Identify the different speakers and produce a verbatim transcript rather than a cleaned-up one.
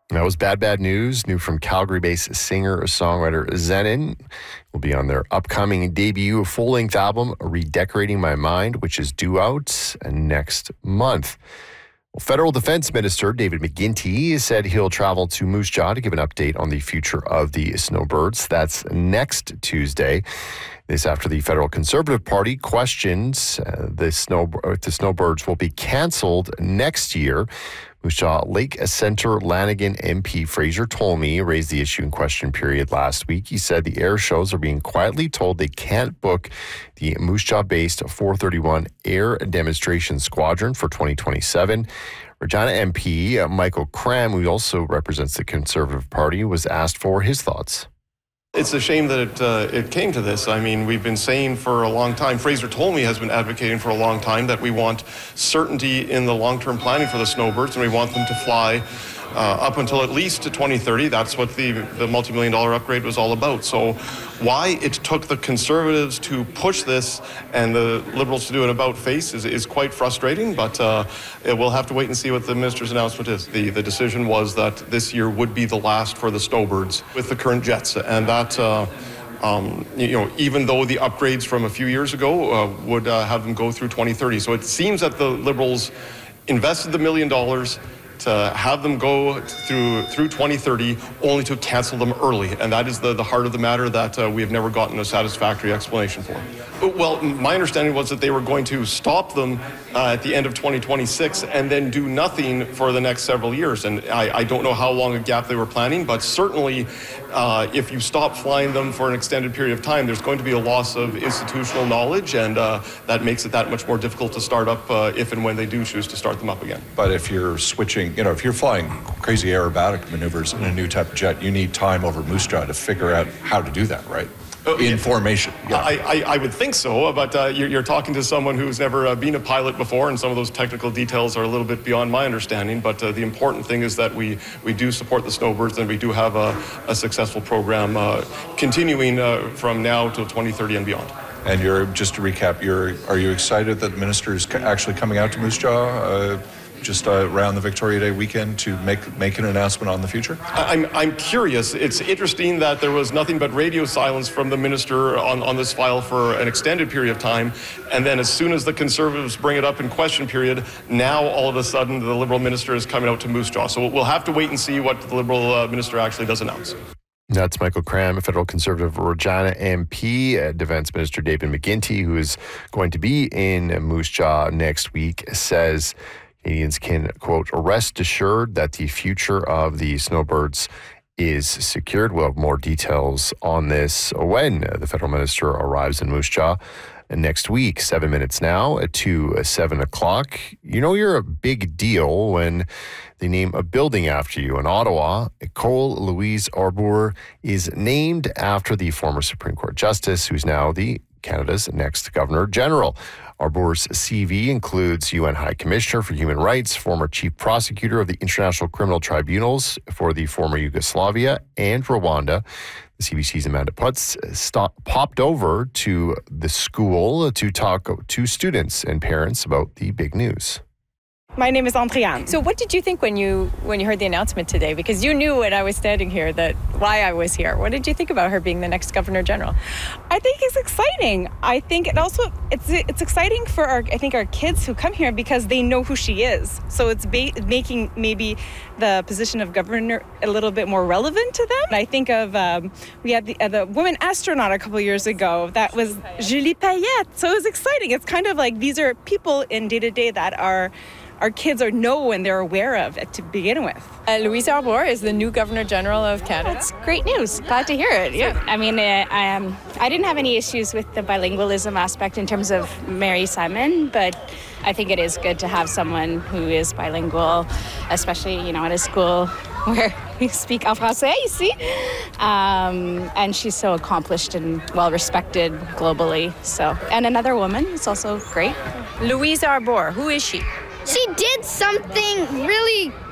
Speaker 1: That was Bad Bad News, new from Calgary-based singer-songwriter Zenon. Will be on their upcoming debut full-length album, Redecorating My Mind, which is due out next month. Well, Federal Defense Minister David McGuinty said he'll travel to Moose Jaw to give an update on the future of the snowbirds. That's next Tuesday. This after the Federal Conservative Party questions uh, the, snow, uh, the snowbirds will be canceled next year. Moose Jaw Lake Centre Lanigan M P Fraser Tolmie raised the issue in question period last week. He said the air shows are being quietly told they can't book the Moose Jaw-based four thirty-one Air Demonstration Squadron for twenty twenty-seven. Regina M P uh, Michael Cram, who also represents the Conservative Party, was asked for his thoughts.
Speaker 2: It's a shame that it, uh, it came to this. I mean, we've been saying for a long time, Fraser Tolmie has been advocating for a long time that we want certainty in the long-term planning for the snowbirds, and we want them to fly uh, up until at least to twenty thirty. That's what the, the multi-million dollar upgrade was all about. So why it took the Conservatives to push this and the Liberals to do an about-face is, is quite frustrating, but uh, we'll have to wait and see what the minister's announcement is. The, the decision was that this year would be the last for the snowbirds with the current jets, and that uh, Um, you know, even though the upgrades from a few years ago uh, would uh, have them go through twenty thirty. So it seems that the Liberals invested the million dollars to have them go through through twenty thirty, only to cancel them early. And that is the, the heart of the matter that uh, we have never gotten a satisfactory explanation for. Well, my understanding was that they were going to stop them uh, at the end of twenty twenty-six and then do nothing for the next several years. And I, I don't know how long a gap they were planning, but certainly uh, if you stop flying them for an extended period of time, there's going to be a loss of institutional knowledge, and uh, that makes it that much more difficult to start up uh, if and when they do choose to start them up again.
Speaker 3: But if you're switching, you know, if you're flying crazy aerobatic maneuvers in a new type of jet, you need time over Moose Jaw to figure out how to do that, right? In formation. Yeah.
Speaker 2: I, I, I would think so, but uh, you're, you're talking to someone who's never uh, been a pilot before, and some of those technical details are a little bit beyond my understanding. But uh, the important thing is that we, we do support the snowbirds, and we do have a, a successful program uh, continuing uh, from now till twenty thirty and beyond.
Speaker 3: And you're, just to recap, you're, are you excited that the minister is actually coming out to Moose Jaw uh, just uh, around the Victoria Day weekend to make make an announcement on the future?
Speaker 2: I'm I'm curious. It's interesting that there was nothing but radio silence from the minister on, on this file for an extended period of time, and then as soon as the Conservatives bring it up in question period, now all of a sudden the Liberal minister is coming out to Moose Jaw. So we'll have to wait and see what the Liberal uh, minister actually does announce.
Speaker 1: That's Michael Cram, Federal Conservative Regina M P. Uh, Defense Minister David McGuinty, who is going to be in Moose Jaw next week, says Canadians can, quote, rest assured that the future of the snowbirds is secured. We'll have more details on this when the federal minister arrives in Moose Jaw next week. Seven minutes now to seven o'clock. You know you're a big deal when they name a building after you. In Ottawa, École Louise Arbour is named after the former Supreme Court Justice, who's now the Canada's next Governor General. Arbour's C V includes U N High Commissioner for Human Rights, former Chief Prosecutor of the International Criminal Tribunals for the former Yugoslavia and Rwanda. The C B C's Amanda Putz stop, popped over to the school to talk to students and parents about the big news.
Speaker 4: My name is Andréane. So what did you think when you when you heard the announcement today? Because you knew when I was standing here that why I was here. What did you think about her being the next Governor General?
Speaker 5: I think it's exciting. I think it also it's it's exciting for our I think our kids who come here because they know who she is. So it's ba- making maybe the position of governor a little bit more relevant to them. I think of um, we had the, uh, the woman astronaut a couple years ago. That was Julie Payette. So it was exciting. It's kind of like these are people in day to day that are. Our kids are know and they're aware of it to begin with.
Speaker 4: Uh, Louise Arbour is the new Governor General of Canada.
Speaker 6: That's great news. Glad to hear it. Yeah. I mean, uh, I, um, I didn't have any issues with the bilingualism aspect in terms of Mary Simon, but I think it is good to have someone who is bilingual, especially, you know, at a school where we speak en français ici. Um, and she's so accomplished and well-respected globally. So, and another woman is also great.
Speaker 4: Louise Arbour, who is she?
Speaker 7: She did something really